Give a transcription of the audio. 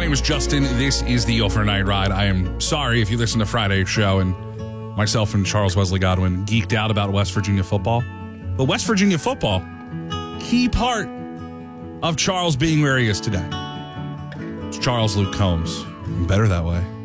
name is Justin. This is the Overnight Ride. I am sorry if you listen to Friday's show and myself and Charles Wesley Godwin geeked out about West Virginia football. But West Virginia football, key part of Charles being where he is today. It's Charles Luke Combs. Better that way.